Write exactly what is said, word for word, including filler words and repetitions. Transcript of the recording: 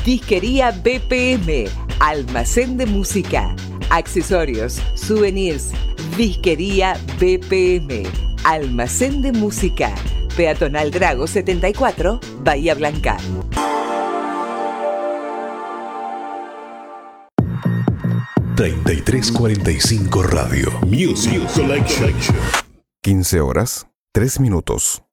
Disquería B P M, almacén de música, accesorios, souvenirs. Disquería B P M, almacén de música. Peatonal Drago setenta y cuatro, Bahía Blanca. treinta y tres cuarenta y cinco Radio Music Collection. quince horas, tres minutos.